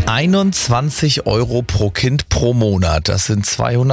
21 Euro pro Kind pro Monat. Das sind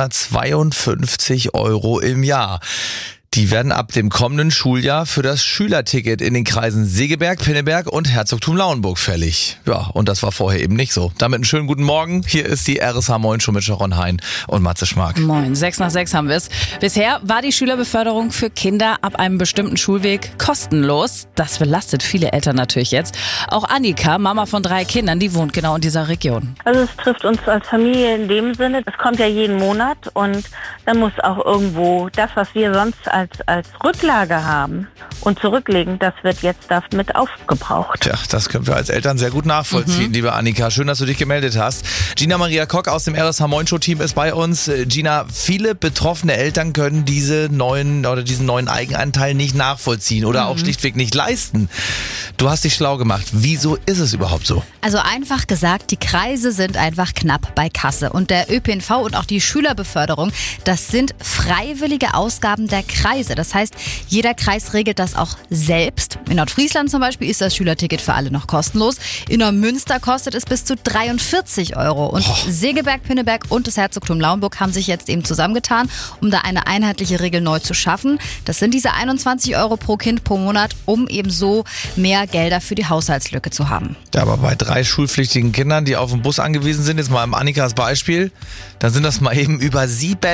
252 Euro im Jahr. Die werden ab dem kommenden Schuljahr für das Schülerticket in den Kreisen Segeberg, Pinneberg und Herzogtum Lauenburg fällig. Ja, und das war vorher eben nicht so. Damit einen schönen guten Morgen. Hier ist die RSH Moin Show mit Sharon Hein und Matze Schmark. Moin, 6 nach 6 haben wir es. Bisher war die Schülerbeförderung für Kinder ab einem bestimmten Schulweg kostenlos. Das belastet viele Eltern natürlich jetzt. Auch Annika, Mama von 3 Kindern, die wohnt genau in dieser Region. Also es trifft uns als Familie in dem Sinne, es kommt ja jeden Monat und dann muss auch irgendwo das, was wir sonst als Rücklage haben und zurücklegen, das wird jetzt damit aufgebraucht. Tja, das können wir als Eltern sehr gut nachvollziehen, liebe Annika. Schön, dass du dich gemeldet hast. Gina Maria Kock aus dem RSH Moin Show Team ist bei uns. Gina, viele betroffene Eltern können diesen neuen Eigenanteil nicht nachvollziehen oder auch schlichtweg nicht leisten. Du hast dich schlau gemacht. Wieso ist es überhaupt so? Also einfach gesagt, die Kreise sind einfach knapp bei Kasse. Und der ÖPNV und auch die Schülerbeförderung, das sind freiwillige Ausgaben der Kreise. Das heißt, jeder Kreis regelt das auch selbst. In Nordfriesland zum Beispiel ist das Schülerticket für alle noch kostenlos. In Neumünster kostet es bis zu 43 Euro. Und Segeberg, Pinneberg und das Herzogtum Lauenburg haben sich jetzt eben zusammengetan, um da eine einheitliche Regel neu zu schaffen. Das sind diese 21 Euro pro Kind pro Monat, um eben so mehr Gelder für die Haushaltslücke zu haben. Ja, aber bei 3 schulpflichtigen Kindern, die auf den Bus angewiesen sind, jetzt mal im Annikas Beispiel, dann sind das mal eben über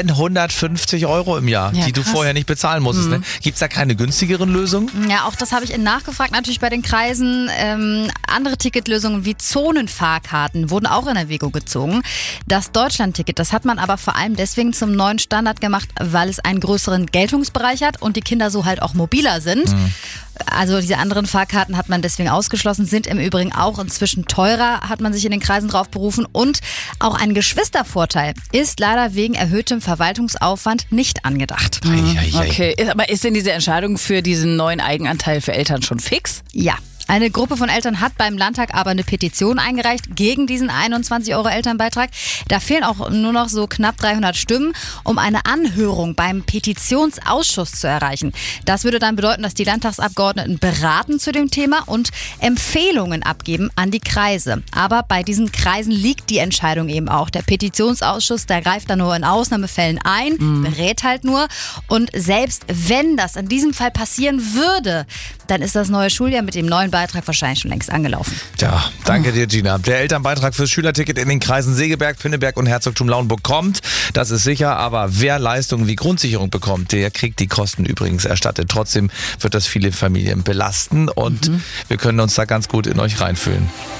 750 Euro im Jahr, ja, die du vorher nicht bezahlen musstest. Ne? Gibt es da keine günstigeren Lösungen? Ja, auch das habe ich nachgefragt, natürlich bei den Kreisen. Andere Ticketlösungen wie Zonenfahrkarten wurden auch in Erwägung gezogen. Das Deutschlandticket, das hat man aber vor allem deswegen zum neuen Standard gemacht, weil es einen größeren Geltungsbereich hat und die Kinder so halt auch mobiler sind. Also diese anderen Fahrkarten hat man deswegen ausgeschlossen, sind im Übrigen auch inzwischen teurer, hat man sich in den Kreisen drauf berufen. Und auch ein Geschwistervorteil ist leider wegen erhöhtem Verwaltungsaufwand nicht angedacht. Okay, aber ist denn diese Entscheidung für diesen neuen Eigenanteil für Eltern schon fix? Ja. Eine Gruppe von Eltern hat beim Landtag aber eine Petition eingereicht gegen diesen 21 Euro Elternbeitrag. Da fehlen auch nur noch so knapp 300 Stimmen, um eine Anhörung beim Petitionsausschuss zu erreichen. Das würde dann bedeuten, dass die Landtagsabgeordneten beraten zu dem Thema und Empfehlungen abgeben an die Kreise. Aber bei diesen Kreisen liegt die Entscheidung eben auch. Der Petitionsausschuss, der greift da nur in Ausnahmefällen ein, berät halt nur. Und selbst wenn das in diesem Fall passieren würde, dann ist das neue Schuljahr mit dem neuen Beitrag wahrscheinlich schon längst angelaufen. Ja, danke dir, Gina. Der Elternbeitrag fürs Schülerticket in den Kreisen Segeberg, Pinneberg und Herzogtum Lauenburg kommt. Das ist sicher, aber wer Leistungen wie Grundsicherung bekommt, der kriegt die Kosten übrigens erstattet. Trotzdem wird das viele Familien belasten und wir können uns da ganz gut in euch reinfühlen.